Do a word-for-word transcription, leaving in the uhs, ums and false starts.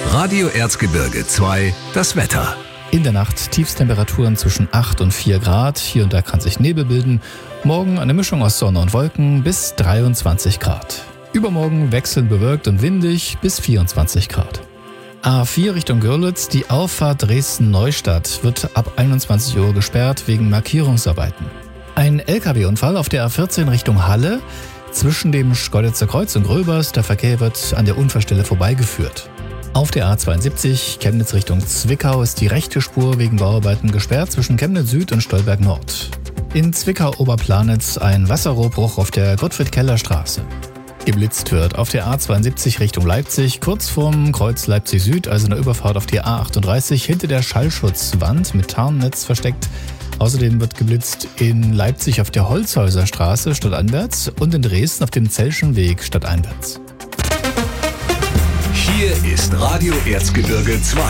Radio Erzgebirge zwei, das Wetter. In der Nacht Tiefstemperaturen zwischen acht und vier Grad. Hier und da kann sich Nebel bilden. Morgen eine Mischung aus Sonne und Wolken bis dreiundzwanzig Grad. Übermorgen wechselnd bewölkt und windig bis vierundzwanzig Grad. A vier Richtung Görlitz, die Auffahrt Dresden-Neustadt wird ab einundzwanzig Uhr gesperrt wegen Markierungsarbeiten. Ein L K W-Unfall auf der A vierzehn Richtung Halle. Zwischen dem Schkeuditzer Kreuz und Gröbers, der Verkehr wird an der Unfallstelle vorbeigeführt. Auf der A zweiundsiebzig Chemnitz Richtung Zwickau ist die rechte Spur wegen Bauarbeiten gesperrt zwischen Chemnitz Süd und Stolberg Nord. In Zwickau-Oberplanitz ein Wasserrohrbruch auf der Gottfried-Keller-Straße. Geblitzt wird auf der A zweiundsiebzig Richtung Leipzig, kurz vorm Kreuz Leipzig Süd, also in der Überfahrt auf die A achtunddreißig, hinter der Schallschutzwand mit Tarnnetz versteckt. Außerdem wird geblitzt in Leipzig auf der Holzhäuser Straße stadteinwärts und in Dresden auf dem Zellschen Weg stadteinwärts. Hier ist Radio Erzgebirge zwei.